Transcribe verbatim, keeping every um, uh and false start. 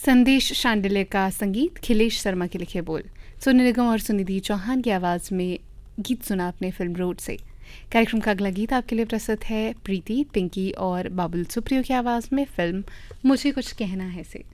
संदेश शांडिल्य का संगीत, खिलेश शर्मा के लिखे बोल, सोनू निगम और सुनिधि चौहान की आवाज़ में गीत सुना अपने फिल्म रोड से। कार्यक्रम का अगला गीत आपके लिए प्रस्तुत है प्रीति, पिंकी और बाबुल सुप्रियो की आवाज़ में फिल्म मुझे कुछ कहना है से।